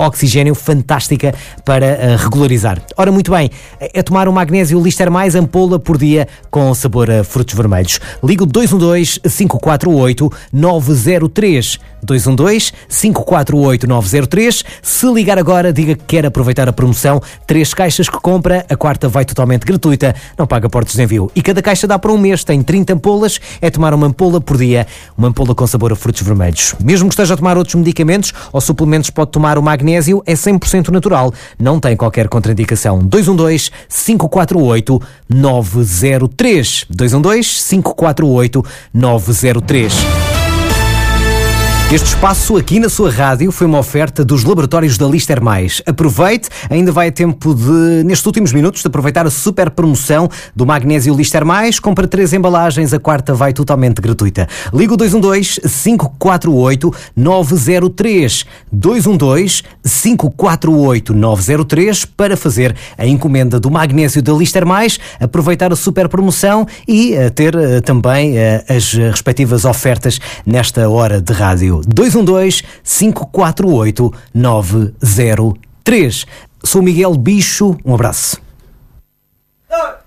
oxigênio, fantástica para regularizar. Ora, muito bem, é tomar o magnésio Lister Mais ampola por dia com sabor a frutos vermelhos. Ligo 212-548-903. 212-548-903. Se ligar agora, diga que quer aproveitar a promoção. 3 caixas que compra, a quarta vai totalmente gratuita, não paga portos de envio. E cada caixa dá para um mês, tem 30 ampolas, é tomar uma ampola por dia, uma ampola com sabor a frutos vermelhos. Mesmo que esteja a tomar outros medicamentos ou suplementos, pode tomar o magnésio, é 100% natural, não tem qualquer contraindicação. 212-548-903. 212-548-903. Este espaço aqui na sua rádio foi uma oferta dos laboratórios da Lister Mais. Aproveite, ainda vai a tempo de, nestes últimos minutos, de aproveitar a super promoção do magnésio Lister Mais. Compra 3 embalagens, a quarta vai totalmente gratuita. Liga o 212-548-903. 212-548-903 para fazer a encomenda do magnésio da Lister Mais, aproveitar a super promoção e ter também as respectivas ofertas nesta hora de rádio. 212-548-903. Sou Miguel Bicho, um abraço.